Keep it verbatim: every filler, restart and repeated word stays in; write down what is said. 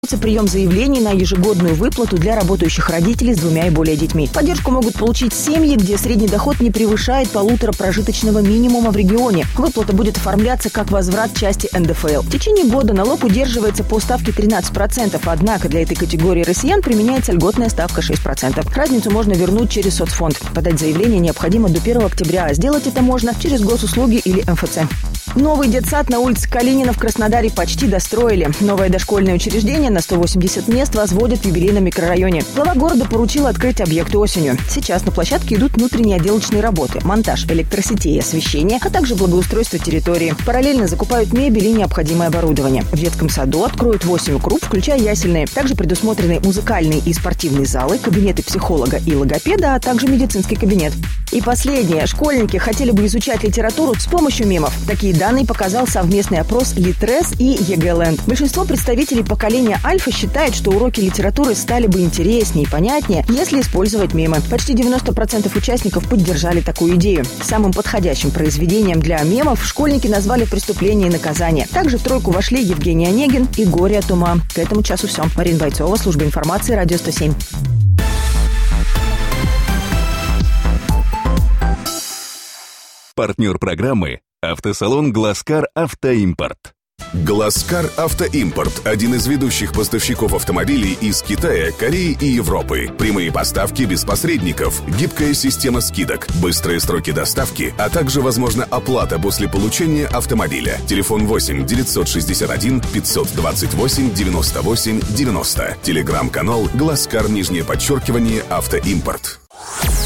Прием заявлений на ежегодную выплату для работающих родителей с двумя и более детьми. Поддержку могут получить семьи, где средний доход не превышает полутора прожиточного минимума в регионе. Выплата будет оформляться как возврат части эн дэ эф эл. В течение года налог удерживается по ставке тринадцать процентов, однако для этой категории россиян применяется льготная ставка шесть процентов. Разницу можно вернуть через соцфонд. Подать заявление необходимо до первого октября, а сделать это можно через госуслуги или эм эф цэ. Новый детсад на улице Калинина в Краснодаре почти достроили. Новое дошкольное учреждение на сто восемьдесят мест возводят в юбилейном микрорайоне. Глава города поручил открыть объект осенью. Сейчас на площадке идут внутренние отделочные работы, монтаж электросетей и освещения, а также благоустройство территории. Параллельно закупают мебель и необходимое оборудование. В детском саду откроют восемь групп, включая ясельные. Также предусмотрены музыкальные и спортивные залы, кабинеты психолога и логопеда, а также медицинский кабинет. И последнее. Школьники хотели бы изучать литературу с помощью мемов. Такие данные показал совместный опрос Литрес и ЕГЭ-Ленд. Большинство представителей поколения Альфа считает, что уроки литературы стали бы интереснее и понятнее, если использовать мемы. Почти девяносто процентов участников поддержали такую идею. Самым подходящим произведением для мемов школьники назвали «Преступление и наказание». Также в тройку вошли Евгений Онегин и «Горе от ума». К этому часу все. Марина Бойцова, служба информации, радио сто семь. Партнер программы «Автосалон Гласкар Автоимпорт». Гласкар Автоимпорт – один из ведущих поставщиков автомобилей из Китая, Кореи и Европы. Прямые поставки без посредников, гибкая система скидок, быстрые сроки доставки, а также возможна оплата после получения автомобиля. Телефон восемь девятьсот шестьдесят один пятьсот двадцать восемь девяносто восемь девяносто. Телеграм-канал Гласкар, нижнее подчеркивание, Автоимпорт.